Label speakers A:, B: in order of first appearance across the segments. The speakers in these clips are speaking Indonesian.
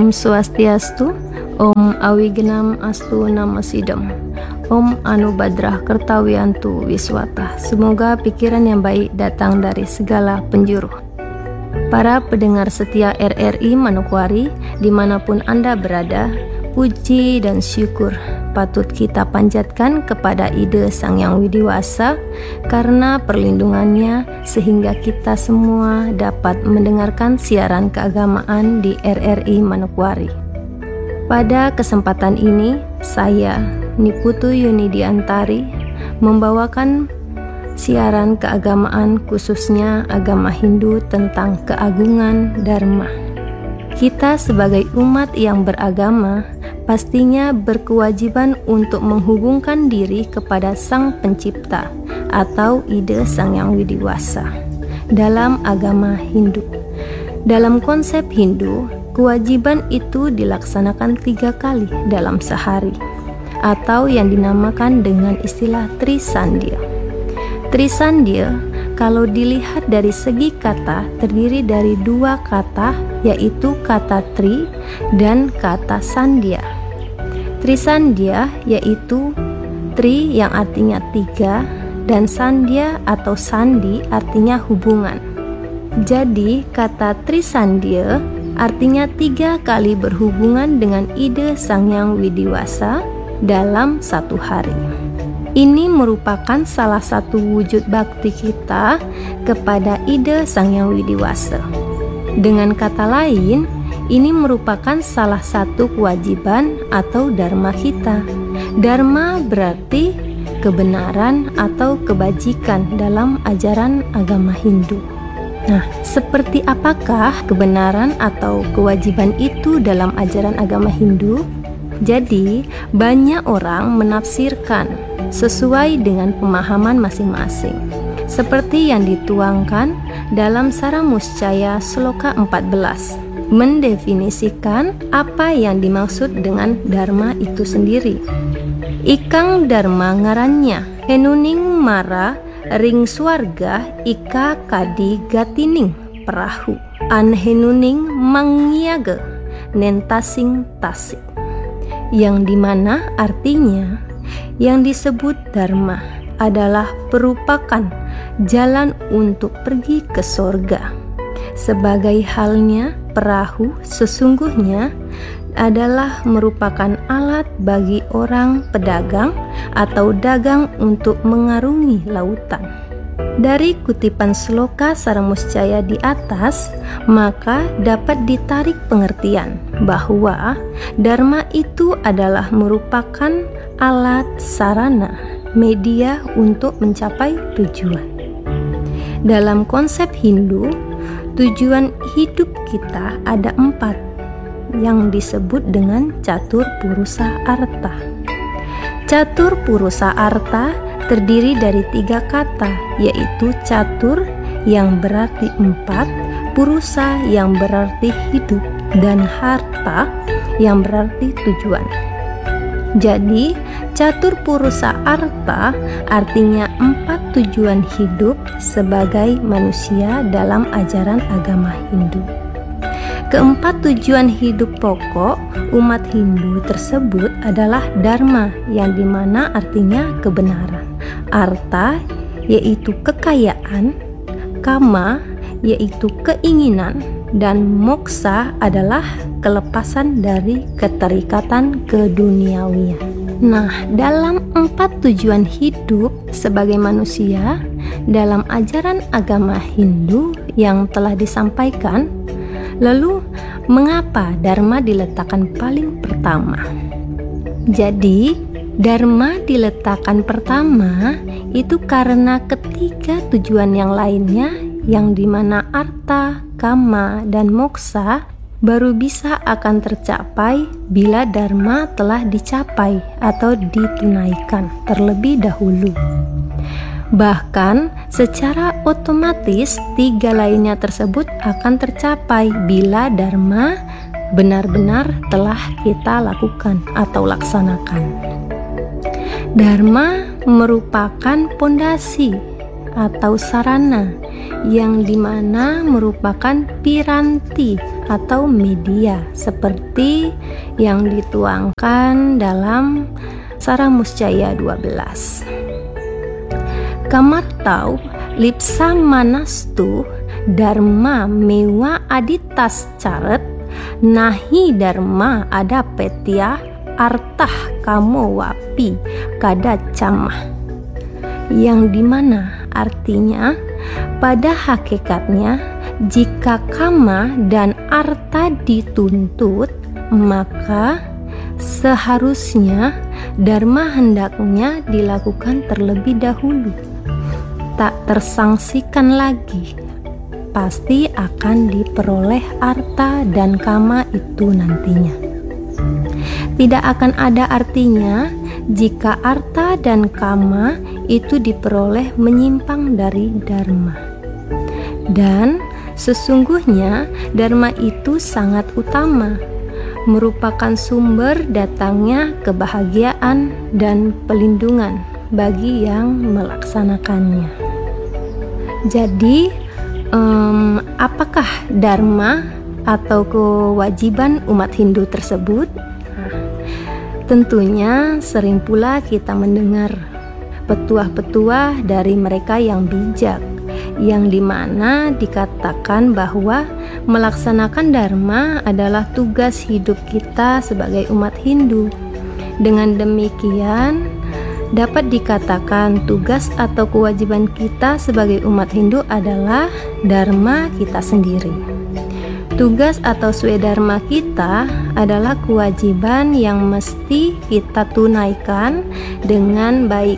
A: Om Swastiastu, Om Awigenam Astu Namasidam, Om Anubadrah Kertawiantu Wiswata. Semoga pikiran yang baik datang dari segala penjuru. Para pendengar setia RRI Manokwari, dimanapun Anda berada, puji dan syukur patut kita panjatkan kepada Ide Sang Yang Widiwasa karena perlindungannya sehingga kita semua dapat mendengarkan siaran keagamaan di RRI Manokwari. Pada kesempatan ini, saya, Niputu Yunidiantari, membawakan siaran keagamaan khususnya agama Hindu tentang keagungan Dharma. Kita sebagai umat yang beragama pastinya berkewajiban untuk menghubungkan diri kepada Sang Pencipta atau Ide Sang Yang Widiwasa dalam agama Hindu. Dalam konsep Hindu, kewajiban itu dilaksanakan 3 kali dalam sehari atau yang dinamakan dengan istilah Trisandhya. Trisandhya kalau dilihat dari segi kata terdiri dari 2 kata, yaitu kata tri dan kata sandhya. Trisandhya yaitu tri yang artinya 3 dan sandhya atau sandi artinya hubungan. Jadi kata Trisandhya artinya 3 kali berhubungan dengan Ide Sang Yang Widiwasa dalam satu hari. Ini merupakan salah satu wujud bakti kita kepada Ide Sang Yang Widiwasa. Dengan kata lain, ini merupakan salah satu kewajiban atau dharma kita. Dharma berarti kebenaran atau kebajikan dalam ajaran agama Hindu. Nah, seperti apakah kebenaran atau kewajiban itu dalam ajaran agama Hindu? Jadi, banyak orang menafsirkan sesuai dengan pemahaman masing-masing. Seperti yang dituangkan dalam Saramuscaya Sloka 14, mendefinisikan apa yang dimaksud dengan Dharma itu sendiri. Ikang Dharma ngarannya, henuning mara ring swarga ika kadi gatining perahu, anhenuning mangyaga nentasing tasik. Yang dimana artinya yang disebut Dharma adalah merupakan jalan untuk pergi ke sorga. Sebagai halnya perahu sesungguhnya adalah merupakan alat bagi orang pedagang atau dagang untuk mengarungi lautan. Dari kutipan sloka Saramuscaya di atas, maka dapat ditarik pengertian bahwa Dharma itu adalah merupakan alat sarana, media untuk mencapai tujuan. Dalam konsep Hindu, tujuan hidup kita ada 4 yang disebut dengan Catur Purusa Artha. Catur Purusa Artha terdiri dari 3 kata, yaitu catur yang berarti 4, purusa yang berarti hidup, dan harta yang berarti tujuan. Jadi, Catur Purusa Artha artinya 4 tujuan hidup sebagai manusia dalam ajaran agama Hindu. Keempat tujuan hidup pokok umat Hindu tersebut adalah Dharma yang dimana artinya kebenaran, Artha yaitu kekayaan, Kama yaitu keinginan, dan Moksa adalah kelepasan dari keterikatan keduniawian. Nah, dalam 4 tujuan hidup sebagai manusia dalam ajaran agama Hindu yang telah disampaikan, lalu mengapa Dharma diletakkan paling pertama? Jadi, Dharma diletakkan pertama itu karena ketiga tujuan yang lainnya yang dimana Artha, Kama, dan Moksa baru bisa akan tercapai bila Dharma telah dicapai atau ditunaikan terlebih dahulu. Bahkan secara otomatis 3 lainnya tersebut akan tercapai bila Dharma benar-benar telah kita lakukan atau laksanakan. Dharma merupakan pondasi atau sarana yang dimana merupakan piranti atau media seperti yang dituangkan dalam Saramuscaya 12. Kamartau lipsa manastu dharma mewa aditas caret nahi dharma ada petya artah kamo wapi kada camah, yang dimana artinya pada hakikatnya jika kama dan arta dituntut, maka seharusnya dharma hendaknya dilakukan terlebih dahulu, tak tersangsikan lagi. Pasti akan diperoleh arta dan kama itu nantinya. Tidak akan ada artinya jika arta dan kama itu diperoleh menyimpang dari dharma. Dan sesungguhnya dharma itu sangat utama, merupakan sumber datangnya kebahagiaan dan pelindungan bagi yang melaksanakannya. Jadi apakah dharma atau kewajiban umat Hindu tersebut? Tentunya sering pula kita mendengar petuah-petuah dari mereka yang bijak, yang dimana dikatakan bahwa melaksanakan dharma adalah tugas hidup kita sebagai umat Hindu. Dengan demikian, dapat dikatakan tugas atau kewajiban kita sebagai umat Hindu adalah dharma kita sendiri. Tugas atau swedharma kita adalah kewajiban yang mesti kita tunaikan dengan baik.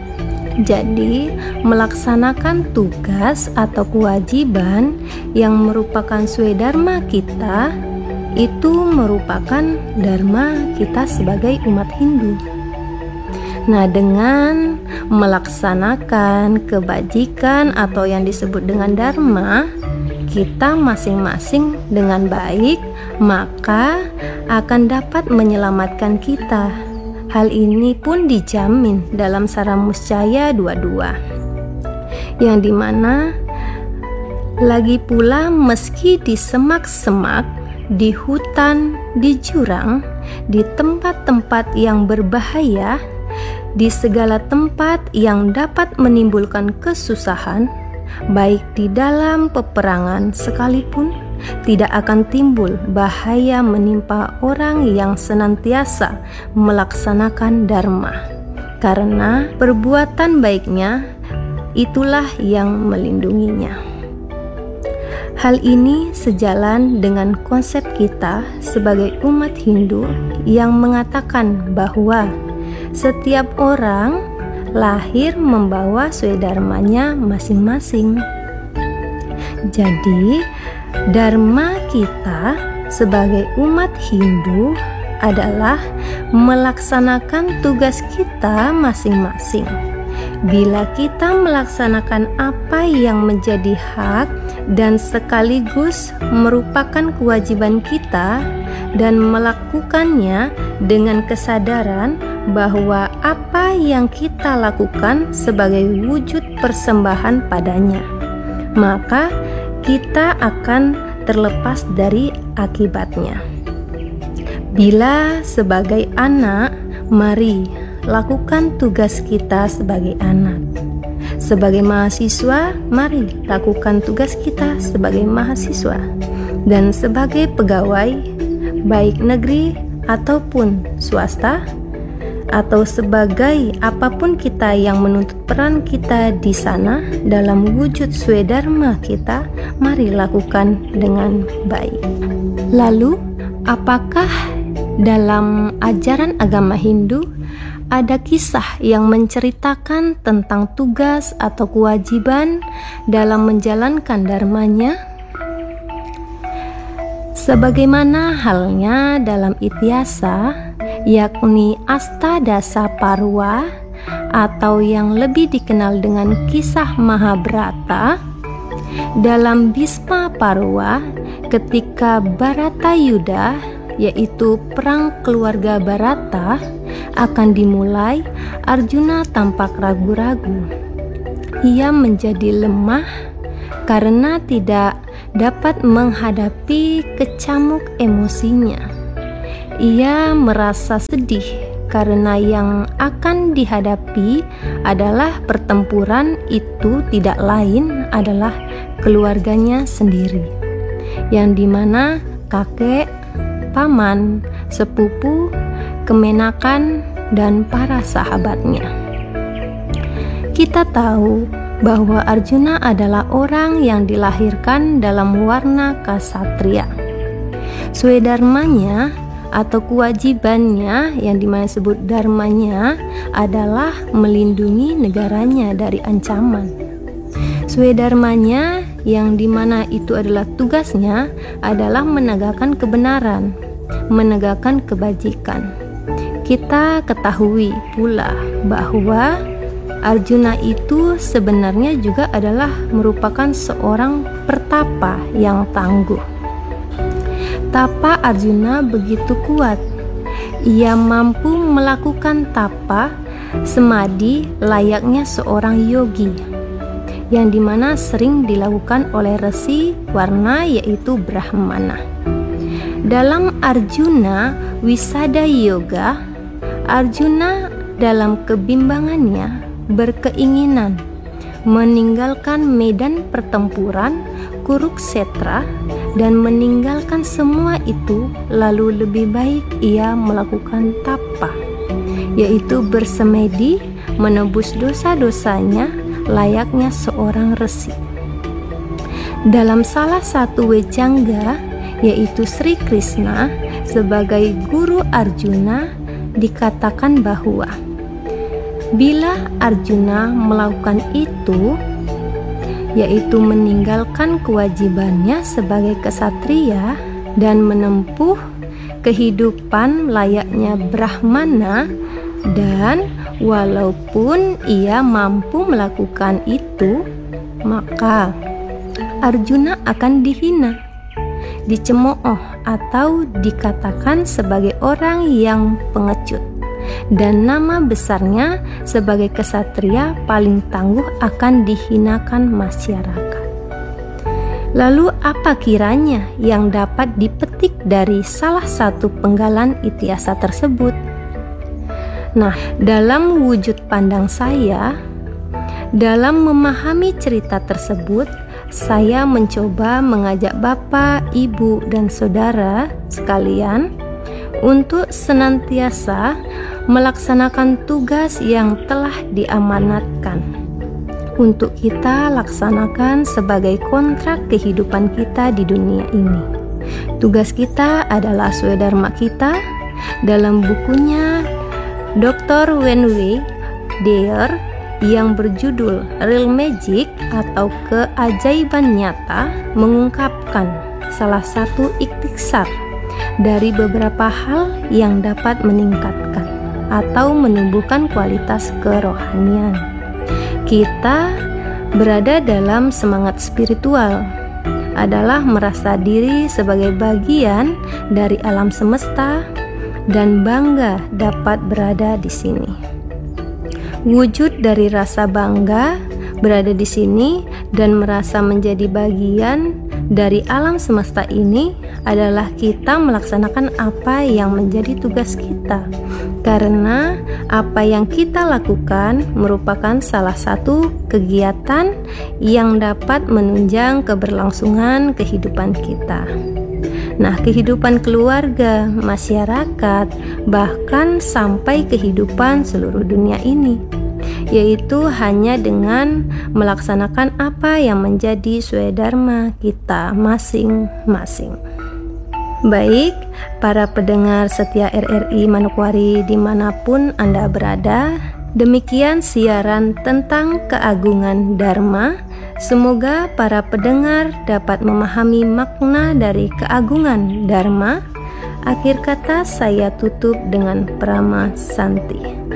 A: Jadi, melaksanakan tugas atau kewajiban yang merupakan swedharma kita itu merupakan dharma kita sebagai umat Hindu. Nah, dengan melaksanakan kebajikan atau yang disebut dengan dharma kita masing-masing dengan baik, maka akan dapat menyelamatkan kita. Hal ini pun dijamin dalam Saramuscaya 22, yang dimana lagi pula meski di semak-semak, di hutan, di jurang, di tempat-tempat yang berbahaya, di segala tempat yang dapat menimbulkan kesusahan, baik di dalam peperangan sekalipun, tidak akan timbul bahaya menimpa orang yang senantiasa melaksanakan dharma, karena perbuatan baiknya itulah yang melindunginya. Hal ini sejalan dengan konsep kita sebagai umat Hindu yang mengatakan bahwa setiap orang lahir membawa swedharmanya masing-masing. Jadi, dharma kita sebagai umat Hindu adalah melaksanakan tugas kita masing-masing. Bila kita melaksanakan apa yang menjadi hak dan sekaligus merupakan kewajiban kita dan melakukannya dengan kesadaran bahwa apa yang kita lakukan sebagai wujud persembahan padanya, maka kita akan terlepas dari akibatnya. Bila sebagai anak, mari lakukan tugas kita sebagai anak. Sebagai mahasiswa, mari lakukan tugas kita sebagai mahasiswa. Dan sebagai pegawai, baik negeri ataupun swasta, atau sebagai apapun kita yang menuntut peran kita di sana dalam wujud swedharma kita, mari lakukan dengan baik. Lalu, apakah dalam ajaran agama Hindu ada kisah yang menceritakan tentang tugas atau kewajiban dalam menjalankan dharmanya? Sebagaimana halnya dalam Ityasa, yakni Astadasa Parwa, atau yang lebih dikenal dengan kisah Mahabharata, dalam Bhisma Parwa ketika Bharatayuddha, yaitu perang keluarga Bharata, akan dimulai, Arjuna tampak ragu-ragu. Ia menjadi lemah karena tidak dapat menghadapi kecamuk emosinya. Ia merasa sedih karena yang akan dihadapi adalah pertempuran itu tidak lain adalah keluarganya sendiri, yang dimana kakek, paman, sepupu, kemenakan, dan para sahabatnya. Kita tahu bahwa Arjuna adalah orang yang dilahirkan dalam warna ksatria. Swadharmanya atau kewajibannya yang dimana disebut dharmanya adalah melindungi negaranya dari ancaman. Swadharmanya yang dimana itu adalah tugasnya adalah menegakkan kebenaran, menegakkan kebajikan. Kita ketahui pula bahwa Arjuna itu sebenarnya juga adalah merupakan seorang pertapa yang tangguh. Tapa Arjuna begitu kuat. Ia mampu melakukan tapa semadi layaknya seorang yogi, yang dimana sering dilakukan oleh resi warna yaitu Brahmana. Dalam Arjuna Wisada Yoga, Arjuna dalam kebimbangannya berkeinginan meninggalkan medan pertempuran Kurukshetra dan meninggalkan semua itu, lalu lebih baik ia melakukan tapa, yaitu bersemedi menebus dosa-dosanya layaknya seorang resi. Dalam salah satu wejangga, yaitu Sri Krishna sebagai guru Arjuna, dikatakan bahwa bila Arjuna melakukan itu, yaitu meninggalkan kewajibannya sebagai ksatria dan menempuh kehidupan layaknya Brahmana, dan walaupun ia mampu melakukan itu, maka Arjuna akan dihina, dicemooh atau dikatakan sebagai orang yang pengecut, dan nama besarnya sebagai ksatria paling tangguh akan dihinakan masyarakat. Lalu apa kiranya yang dapat dipetik dari salah satu penggalan itiasa tersebut? Nah, dalam wujud pandang saya, dalam memahami cerita tersebut, saya mencoba mengajak Bapak, Ibu, dan Saudara sekalian untuk senantiasa melaksanakan tugas yang telah diamanatkan untuk kita laksanakan sebagai kontrak kehidupan kita di dunia ini. Tugas kita adalah swadharma kita. Dalam bukunya Dr. Wenwei Deer yang berjudul Real Magic atau Keajaiban Nyata mengungkapkan salah satu ikhtisar dari beberapa hal yang dapat meningkatkan atau menumbuhkan kualitas kerohanian. Kita berada dalam semangat spiritual adalah merasa diri sebagai bagian dari alam semesta dan bangga dapat berada di sini. Wujud dari rasa bangga berada di sini dan merasa menjadi bagian dari alam semesta ini adalah kita melaksanakan apa yang menjadi tugas kita, karena apa yang kita lakukan merupakan salah satu kegiatan yang dapat menunjang keberlangsungan kehidupan kita. Nah, kehidupan keluarga, masyarakat, bahkan sampai kehidupan seluruh dunia ini, yaitu hanya dengan melaksanakan apa yang menjadi swadharma kita masing-masing. Baik, para pendengar setia RRI Manokwari dimanapun Anda berada, demikian siaran tentang keagungan Dharma. Semoga para pendengar dapat memahami makna dari keagungan Dharma. Akhir kata saya tutup dengan Prama Santi.